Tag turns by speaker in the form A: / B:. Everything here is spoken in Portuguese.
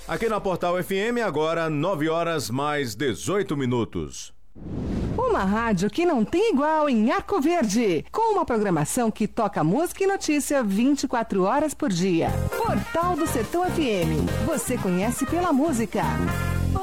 A: Aqui na Portal FM, agora 9 horas mais 18 minutos.
B: Uma rádio que não tem igual em Arco Verde, com uma programação que toca música e notícia 24 horas por dia. Portal do Sertão FM, você conhece pela música.